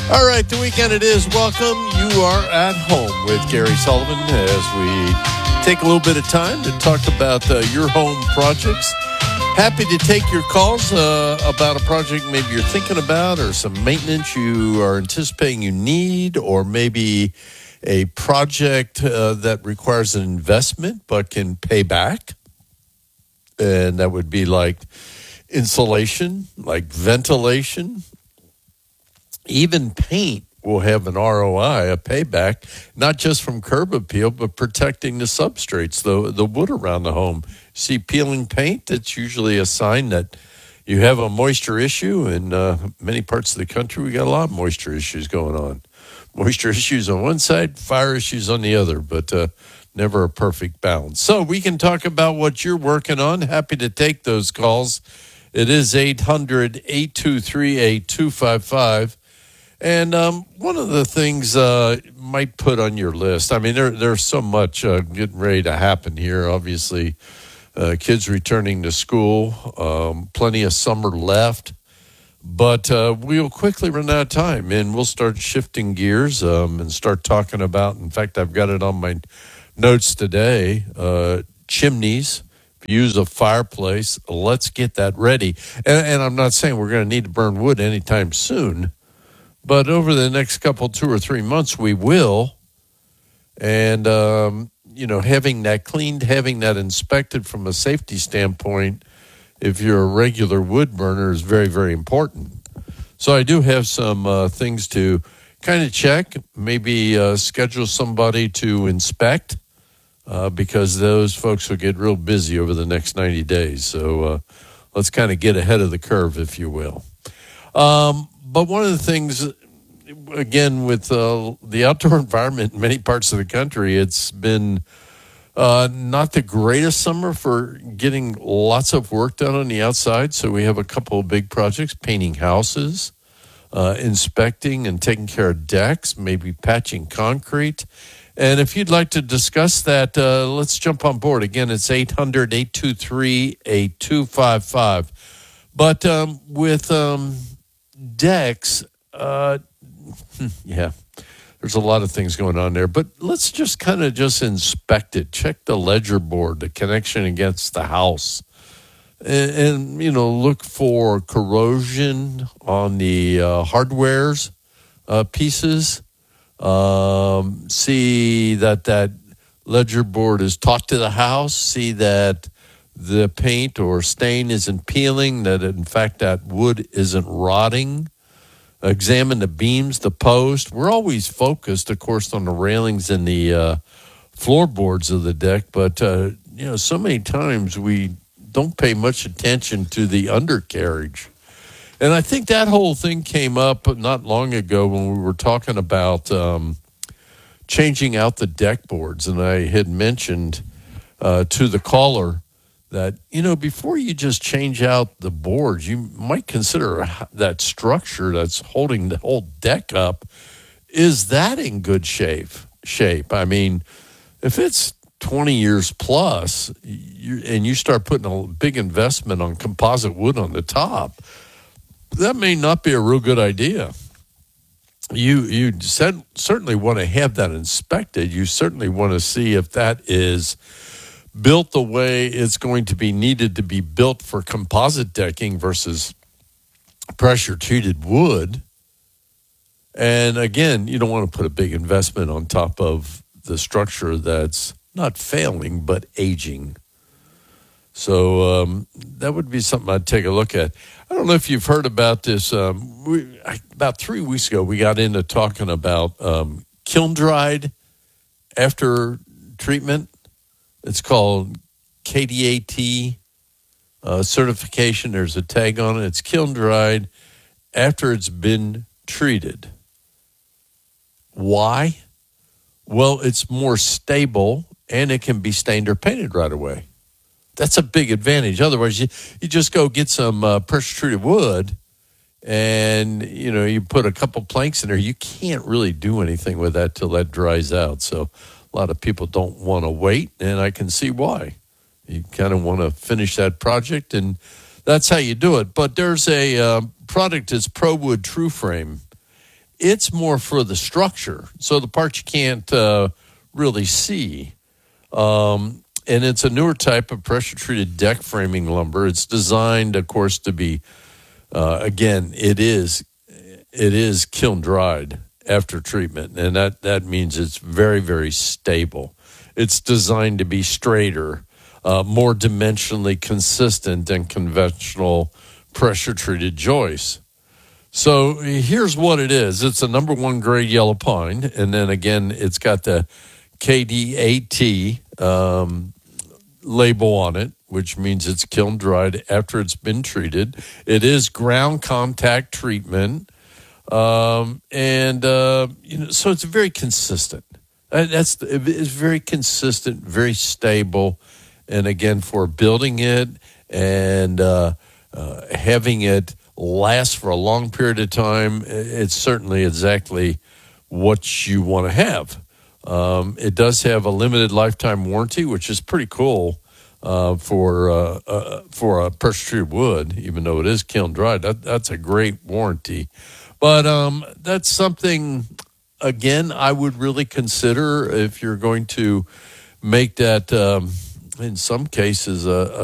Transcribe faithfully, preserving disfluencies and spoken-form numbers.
All right, the weekend it is. Welcome. You are at home with Gary Sullivan as we take a little bit of time to talk about uh, your home projects. Happy to take your calls uh, about a project maybe you're thinking about or some maintenance you are anticipating you need, or maybe a project uh, that requires an investment but can pay back. And that would be like insulation, like ventilation. Even paint will have an R O I, a payback, not just from curb appeal, but protecting the substrates, the, the wood around the home. See peeling paint, that's usually a sign that you have a moisture issue. In uh, many parts of the country, we got a lot of moisture issues going on. Moisture issues on one side, fire issues on the other, but uh, never a perfect balance. So we can talk about what you're working on. Happy to take those calls. It is eight hundred, eight two three, eight two five five. And um, one of the things uh, might put on your list, I mean, there, there's so much uh, getting ready to happen here. Obviously, uh, kids returning to school, um, plenty of summer left. But uh, we'll quickly run out of time, and we'll start shifting gears um, and start talking about, in fact, I've got it on my notes today, uh, chimneys. If you use a fireplace, let's get that ready. And, and I'm not saying we're going to need to burn wood anytime soon. But over the next couple, two or three months, we will. And, um, you know, having that cleaned, having that inspected from a safety standpoint, if you're a regular wood burner, is very, very important. So I do have some uh, things to kind of check, maybe uh, schedule somebody to inspect, uh, because those folks will get real busy over the next ninety days. So uh, let's kind of get ahead of the curve, if you will. Um, But one of the things, again, with uh, the outdoor environment in many parts of the country, it's been uh, not the greatest summer for getting lots of work done on the outside. So we have a couple of big projects, painting houses, uh, inspecting and taking care of decks, maybe patching concrete. And if you'd like to discuss that, uh, let's jump on board. Again, it's eight hundred, eight two three, eight two five five. But um, with... Um, decks, uh, yeah, there's a lot of things going on there, but let's just kind of just inspect it. Check the ledger board, the connection against the house, and, and you know, look for corrosion on the uh, hardwares uh, pieces. Um, see that that ledger board is taut to the house. See that the paint or stain isn't peeling, that in fact that wood isn't rotting. Examine the beams, the post. We're always focused, of course, on the railings and the uh, floorboards of the deck, but uh, you know, so many times we don't pay much attention to the undercarriage. And I think that whole thing came up not long ago when we were talking about um, changing out the deck boards, and I had mentioned uh, to the caller that, you know, before you just change out the boards, you might consider that structure that's holding the whole deck up, is that in good shape? Shape. I mean, if it's twenty years plus you, and you start putting a big investment on composite wood on the top, that may not be a real good idea. You, you said, certainly want to have that inspected. You certainly want to see if that is built the way it's going to be needed to be built for composite decking versus pressure-treated wood. And again, you don't want to put a big investment on top of the structure that's not failing but aging. So um, that would be something I'd take a look at. I don't know if you've heard about this. Um, we, I, about three weeks ago, we got into talking about um, kiln-dried after treatment. It's called K D A T uh, certification. There's a tag on it. It's kiln-dried after it's been treated. Why? Well, it's more stable, and it can be stained or painted right away. That's a big advantage. Otherwise, you, you just go get some uh, pressure-treated wood, and, you know, you put a couple planks in there. You can't really do anything with that till that dries out. So a lot of people don't want to wait, and I can see why. You kind of want to finish that project, and that's how you do it. But there's a uh, product, it's ProWood TrueFrame. it's more for the structure. So the parts you can't uh, really see. Um, and it's a newer type of pressure-treated deck framing lumber. It's designed, of course, to be, uh, again, it is it is kiln-dried after treatment, and that, that means it's very, very stable. It's designed to be straighter, uh, more dimensionally consistent than conventional pressure-treated joists. So here's what it is. It's a number one grade yellow pine, and then again, it's got the K D eight T um, label on it, which means it's kiln dried after it's been treated. It is ground contact treatment, um, and uh, you know, so it's very consistent. Uh, That's it's very consistent, very stable, and again, for building it and uh, uh, having it last for a long period of time, it's certainly exactly what you want to have. Um, it does have a limited lifetime warranty, which is pretty cool uh, for uh, uh, for a pressure-treated wood, even though it is kiln-dried. That, that's a great warranty. But um, that's something, again, I would really consider if you're going to make that, um, in some cases, a, a